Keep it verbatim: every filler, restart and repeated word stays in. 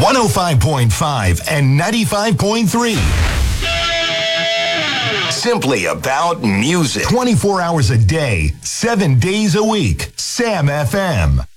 one oh five point five and ninety-five point three. Simply about music. twenty-four hours a day, seven days a week. Sam F M.